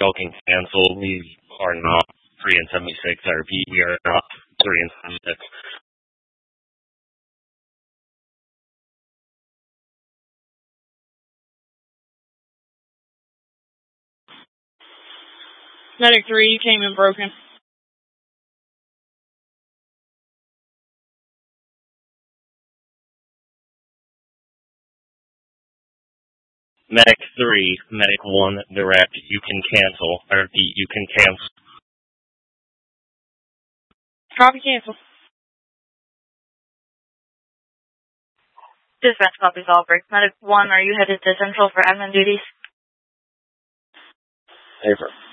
y'all can cancel. We are not 3 and 76. I repeat, we are not 3 and 76. Medic 3, you came in broken. Medic 3, Medic 1, direct, you can cancel. I repeat, you can cancel. Copy cancel. Dispatch copies all break. Medic 1, are you headed to Central for admin duties? Safer.